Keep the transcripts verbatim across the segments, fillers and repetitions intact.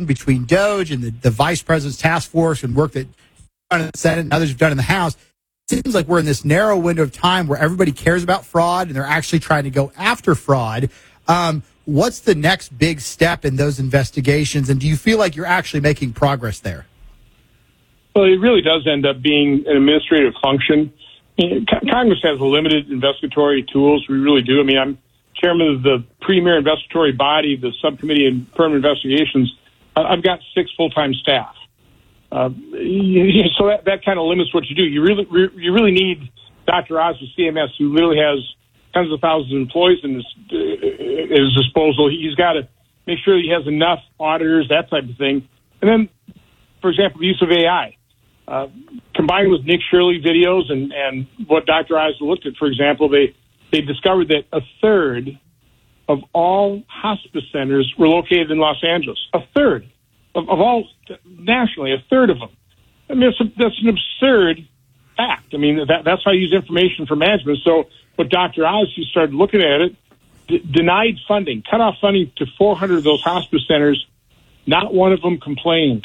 investigation between Doge and the, the vice president's task force and work that done in the Senate and others have done in the House, it seems like we're in this narrow window of time where everybody cares about fraud and they're actually trying to go after fraud. Um, what's the next big step in those investigations, and do you feel like you're actually making progress there? Well, it really does end up being an administrative function. I mean, Congress has limited investigatory tools. We really do. I mean, I'm chairman of the premier investigatory body, the Subcommittee on Permanent Investigations. I've got six full-time staff. Uh, so that, that kind of limits what you do. You really you really need Doctor Oz with C M S, who literally has tens of thousands of employees in his, uh, at his disposal. He's got to make sure he has enough auditors, that type of thing. And then, for example, the use of A I. Uh, combined with Nick Shirley videos and, and what Doctor Oz looked at, for example, they, they discovered that a third of all hospice centers were located in Los Angeles. A third of, of all nationally, a third of them. I mean, that's, a, that's an absurd fact. I mean, that, that's how you use information for management. So what Doctor Oz, he started looking at it, d- denied funding, cut off funding to four hundred of those hospice centers. Not one of them complained.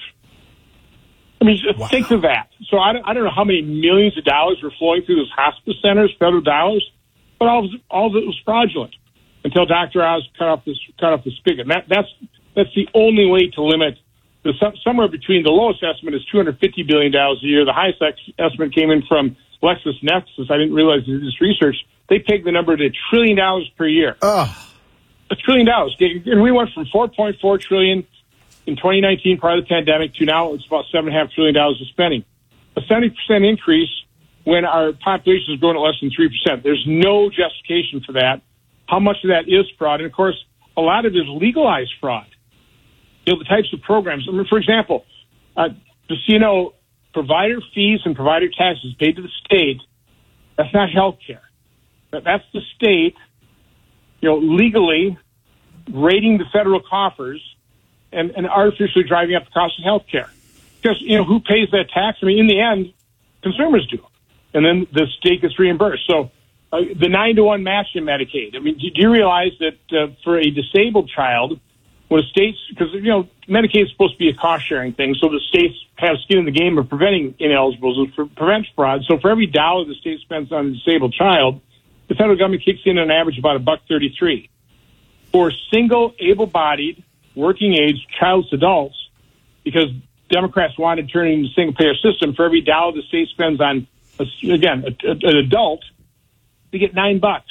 I mean, wow. Think of that. So I don't, I don't know how many millions of dollars were flowing through those hospice centers, federal dollars, but all of, all of it was fraudulent until Doctor Oz cut off this, cut off the spigot. And that, that's that's the only way to limit the somewhere between the lowest estimate is two hundred fifty billion dollars a year. The highest estimate came in from LexisNexis. I didn't realize they did this research. They pegged the number to a trillion dollars per year. Oh. A trillion dollars, and we went from four point four trillion in twenty nineteen, prior to the pandemic, to now it's about seven point five trillion dollars of spending. A seventy percent increase when our population is growing at less than three percent. There's no justification for that. How much of that is fraud? And, of course, a lot of it is legalized fraud. You know, the types of programs. I mean, for example, uh, just so you know, provider fees and provider taxes paid to the state, that's not health care. That's the state, you know, legally raiding the federal coffers and, and artificially driving up the cost of health care. Because, you know, who pays that tax? I mean, in the end, consumers do. And then the state gets reimbursed. So uh, the nine to one match in Medicaid. I mean, do you realize that uh, for a disabled child, when states, because, you know, Medicaid is supposed to be a cost-sharing thing, so the states have skin in the game of preventing ineligibles and for, prevents fraud. So for every dollar the state spends on a disabled child, the federal government kicks in on average about a buck thirty-three. For single, able-bodied, working-age childless adults, because Democrats wanted to turn it into a single-payer system, for every dollar the state spends on, a, again, a, a, an adult, they get nine bucks.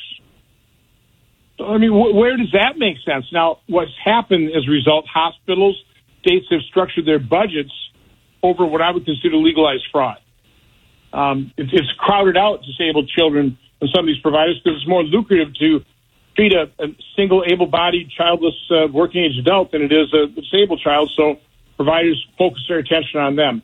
So, I mean, wh- where does that make sense? Now, what's happened as a result, hospitals, states have structured their budgets over what I would consider legalized fraud. Um, it, it's crowded out disabled children and some of these providers because it's more lucrative to treat a, a single able-bodied, childless, uh, working-age adult than it is a disabled child. So providers focus their attention on them.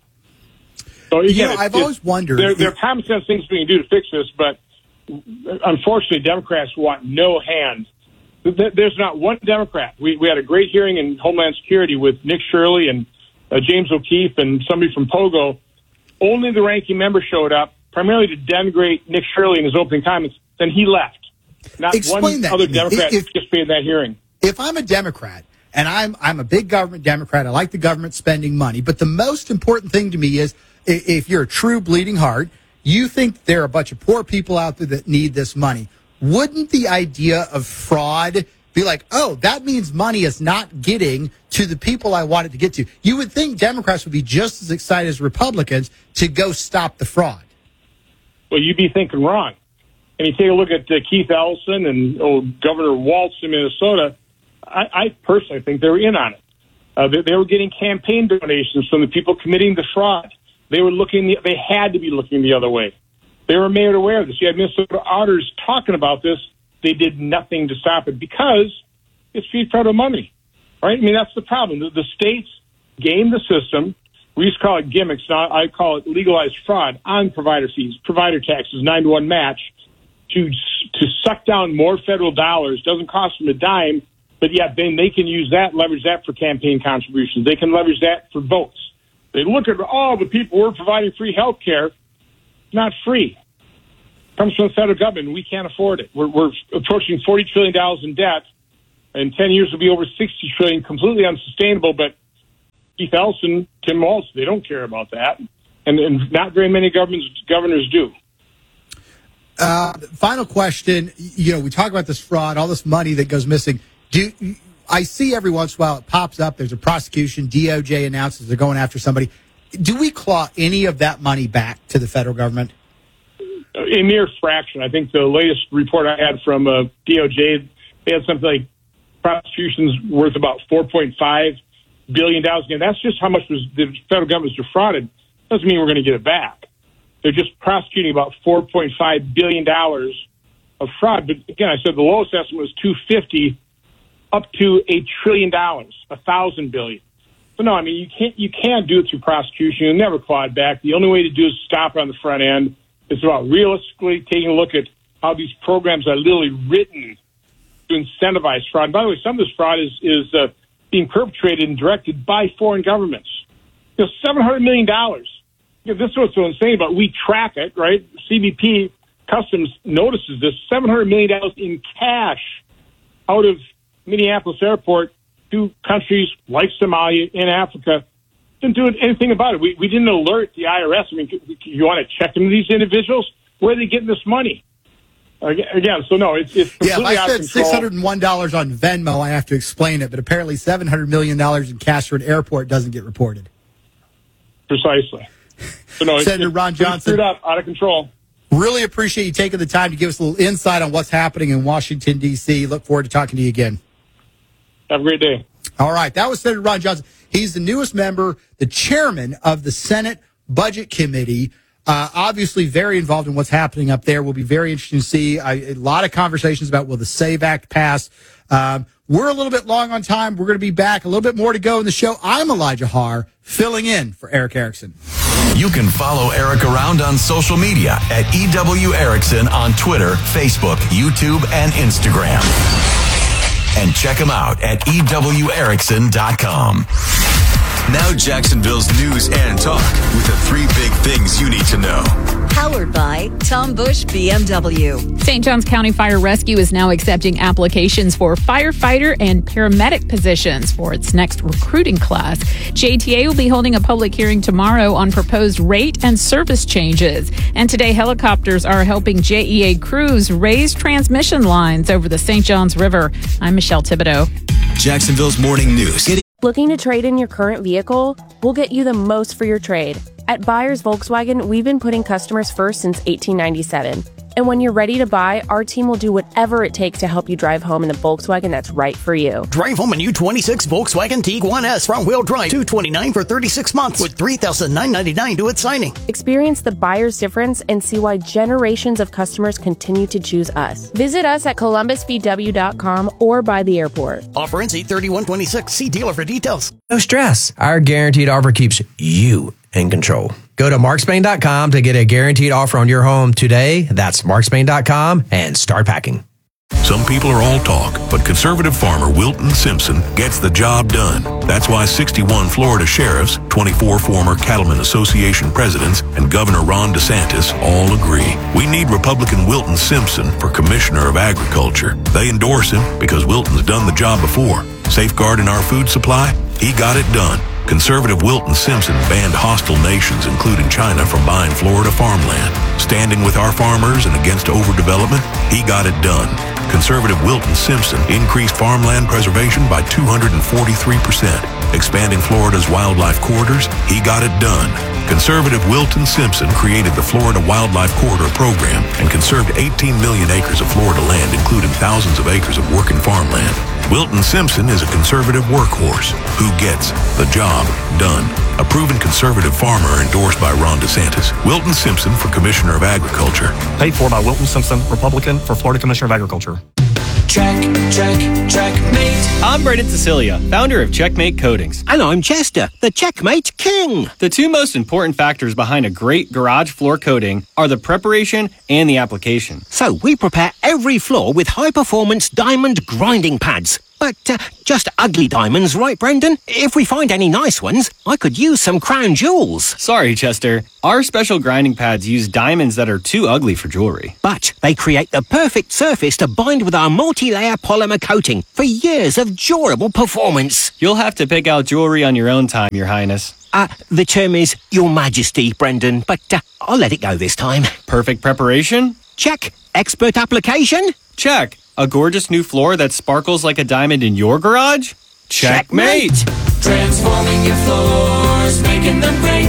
So again, you know, I've always wondered. There, there are common sense things we can do to fix this, but unfortunately, Democrats want no hand. There's not one Democrat. We, we had a great hearing in Homeland Security with Nick Shirley and uh, James O'Keefe and somebody from POGO. Only the ranking member showed up, primarily to denigrate Nick Shirley in his opening comments. Then he left. Not Explain one that other to me. Democrat If, participated in that hearing. If I'm a Democrat, and I'm I'm a big government Democrat, I like the government spending money, but the most important thing to me is if you're a true bleeding heart, you think there are a bunch of poor people out there that need this money. Wouldn't the idea of fraud be like, oh, that means money is not getting to the people I want it to get to? You would think Democrats would be just as excited as Republicans to go stop the fraud. Well, you'd be thinking wrong. And you take a look at uh, Keith Ellison and oh, Governor Walz in Minnesota, I, I personally think they were in on it. Uh, they, they were getting campaign donations from the people committing the fraud. They were looking, the, they had to be looking the other way. They were made aware of this. You had Minnesota auditors talking about this. They did nothing to stop it because it's free federal money, right? I mean, that's the problem. The, the states game the system. We used to call it gimmicks. Now I call it legalized fraud on provider fees, provider taxes, nine to one match to to suck down more federal dollars. Doesn't cost them a dime, but yet then they can use that, leverage that for campaign contributions. They can leverage that for votes. They look at all the people we're providing free health care. Not free. It comes from the federal government. We can't afford it. We're, we're approaching forty trillion dollars in debt. In ten years, it'll be over sixty trillion dollars, completely unsustainable. But Keith Ellison, Tim Walz, they don't care about that. And, and not very many governments, governors do. Uh, final question. You know, we talk about this fraud, all this money that goes missing. Do I see every once in a while it pops up, there's a prosecution, D O J announces they're going after somebody. Do we claw any of that money back to the federal government? A mere fraction. I think the latest report I had from uh, D O J, they had something like prosecutions worth about four point five billion dollars. Again, that's just how much was the federal government was defrauded. Doesn't mean we're going to get it back. They're just prosecuting about four point five billion dollars of fraud. But again, I said the lowest estimate was two hundred fifty up to a trillion dollars, a thousand billion. So no, I mean, you can't, you can't do it through prosecution. You'll never claw it back. The only way to do is stop it on the front end. It's about realistically taking a look at how these programs are literally written to incentivize fraud. And by the way, some of this fraud is, is uh, being perpetrated and directed by foreign governments. You know, seven hundred million dollars. You know, this is what's so insane about it. We track it, right? C B P Customs notices this. seven hundred million dollars in cash out of Minneapolis Airport to countries like Somalia in Africa. Didn't do anything about it. We, we didn't alert the I R S. I mean, you want to check into these individuals? Where are they getting this money? Again, so no, it's, it's completely yeah, if I out of spent control. six hundred one dollars on Venmo, I have to explain it, but apparently seven hundred million dollars in cash for an airport doesn't get reported. Precisely. So no, Senator it's, Ron it's Johnson, screwed up, out of control. Really appreciate you taking the time to give us a little insight on what's happening in Washington, D C. Look forward to talking to you again. Have a great day. All right. That was Senator Ron Johnson. He's the newest member, the chairman of the Senate Budget Committee. Uh, obviously very involved in what's happening up there. Will be very interesting to see. I, a lot of conversations about will the SAVE Act pass. Um, we're a little bit long on time. We're going to be back. A little bit more to go in the show. I'm Elijah Haar, filling in for Eric Erickson. You can follow Eric around on social media at E W Erickson on Twitter, Facebook, YouTube, and Instagram. And check him out at E W Erickson dot com. Now Jacksonville's news and talk with the three big things you need to know. Powered by Tom Bush B M W. Saint Johns County Fire Rescue is now accepting applications for firefighter and paramedic positions for its next recruiting class. J T A will be holding a public hearing tomorrow on proposed rate and service changes. And today, helicopters are helping J E A crews raise transmission lines over the Saint Johns River. I'm Michelle Thibodeau. Jacksonville's Morning News. Looking to trade in your current vehicle? We'll get you the most for your trade. At Buyers Volkswagen, we've been putting customers first since eighteen ninety-seven. And when you're ready to buy, our team will do whatever it takes to help you drive home in the Volkswagen that's right for you. Drive home a new twenty-six Volkswagen Tiguan S front-wheel drive, two hundred twenty-nine dollars for thirty-six months with three thousand nine hundred ninety-nine dollars due at signing. Experience the buyer's difference and see why generations of customers continue to choose us. Visit us at columbus v w dot com or by the airport. Offer ends eight thirty-one twenty-six. See dealer for details. No stress. Our guaranteed offer keeps you in control. Go to mark spain dot com to get a guaranteed offer on your home today. That's mark spain dot com and start packing. Some people are all talk, but conservative farmer Wilton Simpson gets the job done. That's why sixty-one Florida sheriffs, twenty-four former Cattlemen Association presidents, and Governor Ron DeSantis all agree. We need Republican Wilton Simpson for Commissioner of Agriculture. They endorse him because Wilton's done the job before. Safeguarding our food supply? He got it done. Conservative Wilton Simpson banned hostile nations, including China, from buying Florida farmland. Standing with our farmers and against overdevelopment, he got it done. Conservative Wilton Simpson increased farmland preservation by two hundred forty-three percent. Expanding Florida's wildlife corridors, he got it done. Conservative Wilton Simpson created the Florida Wildlife Corridor Program and conserved eighteen million acres of Florida land, including thousands of acres of working farmland. Wilton Simpson is a conservative workhorse who gets the job done. A proven conservative farmer endorsed by Ron DeSantis. Wilton Simpson for Commissioner of Agriculture. Paid for by Wilton Simpson, Republican, for Florida Commissioner of Agriculture. Check, check, checkmate. I'm Braden Cecilia, founder of Checkmate Coatings. And I'm Chester, the Checkmate King. The two most important factors behind a great garage floor coating are the preparation and the application. So we prepare every floor with high-performance diamond grinding pads. But uh, just ugly diamonds, right, Brendan? If we find any nice ones, I could use some crown jewels. Sorry, Chester. Our special grinding pads use diamonds that are too ugly for jewelry. But they create the perfect surface to bind with our multi-layer polymer coating for years of durable performance. You'll have to pick out jewelry on your own time, Your Highness. Uh, the term is Your Majesty, Brendan, but uh, I'll let it go this time. Perfect preparation? Check. Expert application? Check. A gorgeous new floor that sparkles like a diamond in your garage? Checkmate! Transforming your floors, making them great.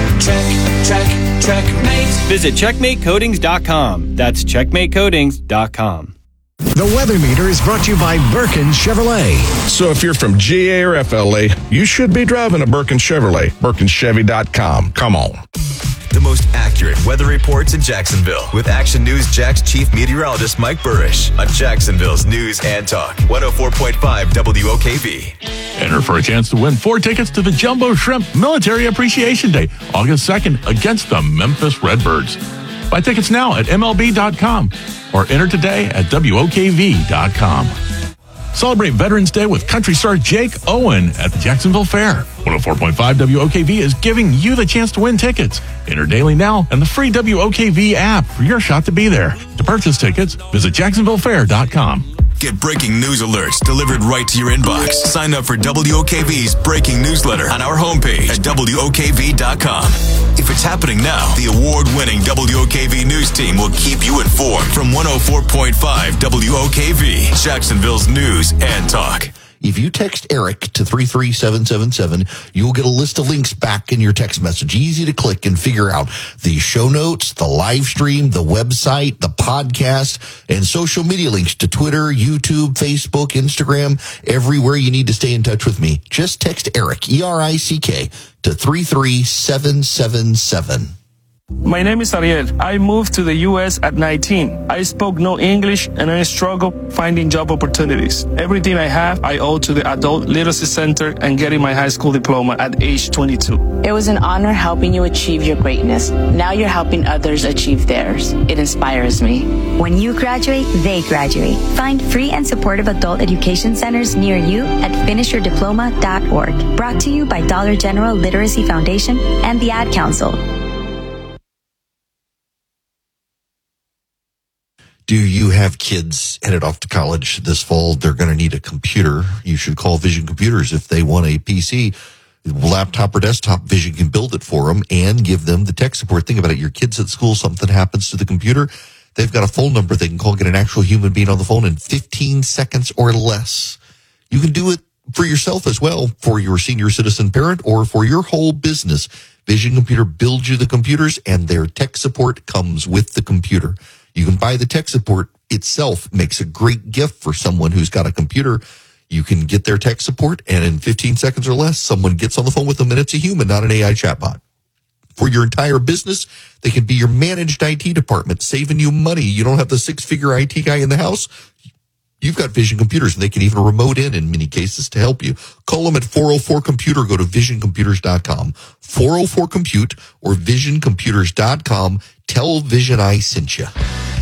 Check, check, checkmate. Visit checkmate coatings dot com. That's checkmate coatings dot com. The Weather Meter is brought to you by Birkin Chevrolet. So if you're from G A or F L A, you should be driving a Birkin Chevrolet. Birkin Chevy dot com. Come on. The most accurate weather reports in Jacksonville with Action News Jack's chief meteorologist Mike Burrish on Jacksonville's News and Talk one oh four point five W O K V. Enter for a chance to win four tickets to the Jumbo Shrimp Military Appreciation Day, August second, against the Memphis Redbirds. Buy tickets now at M L B dot com or enter today at W O K V dot com. Celebrate Veterans Day with country star Jake Owen at the Jacksonville Fair. one oh four point five W O K V is giving you the chance to win tickets. Enter daily now and the free W O K V app for your shot to be there. To purchase tickets, visit Jacksonville Fair dot com. Get breaking news alerts delivered right to your inbox. Sign up for W O K V's breaking newsletter on our homepage at W O K V dot com. If it's happening now, the award-winning W O K V News team will keep you informed from one oh four point five W O K V, Jacksonville's News and Talk. If you text Eric to three three seven seven seven, you'll get a list of links back in your text message. Easy to click and figure out the show notes, the live stream, the website, the podcast, and social media links to Twitter, YouTube, Facebook, Instagram, everywhere you need to stay in touch with me. Just text Eric, E R I C K, to three three seven seven seven. My name is Ariel. I moved to the U S at nineteen. I spoke no English and I struggled finding job opportunities. Everything I have, I owe to the Adult Literacy Center and getting my high school diploma at age twenty-two. It was an honor helping you achieve your greatness. Now you're helping others achieve theirs. It inspires me. When you graduate, they graduate. Find free and supportive adult education centers near you at finish your diploma dot org. Brought to you by Dollar General Literacy Foundation and the Ad Council. Do you have kids headed off to college this fall? They're going to need a computer. You should call Vision Computers if they want a P C, laptop or desktop. Vision can build it for them and give them the tech support. Think about it. Your kids at school, something happens to the computer. They've got a phone number they can call, get an actual human being on the phone in fifteen seconds or less. You can do it for yourself as well, for your senior citizen parent or for your whole business. Vision Computer builds you the computers and their tech support comes with the computer. You can buy the tech support itself, makes a great gift for someone who's got a computer. You can get their tech support, and in fifteen seconds or less, someone gets on the phone with them, and it's a human, not an A I chatbot. For your entire business, they can be your managed I T department, saving you money. You don't have the six-figure I T guy in the house. You've got Vision Computers, and they can even remote in in many cases to help you. Call them at four oh four computer. Go to vision computers dot com. four oh four compute or vision computers dot com. Tell Vision I sent you.